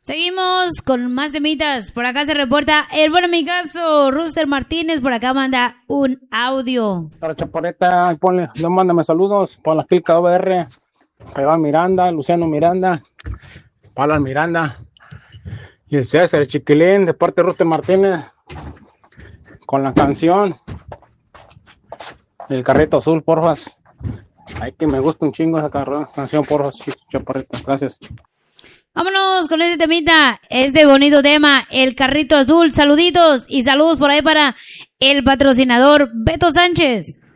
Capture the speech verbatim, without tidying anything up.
Seguimos con más temitas. Por acá se reporta el buen amigazo Rooster Martínez. Por acá manda un audio. Para Chaparrita, ponle, no, mándame saludos. Por la Kilka V R. Iván Miranda, Luciano Miranda, Paula Miranda. Y el César, el Chiquilín, de parte de Rooster Martínez. Con la canción El Carrito Azul, porfas. Ay, que me gusta un chingo esa canción, porfas, Chaparrita. Gracias. Vámonos con ese temita, este bonito tema, El Carrito Azul. Saluditos y saludos por ahí para el patrocinador Beto Sánchez.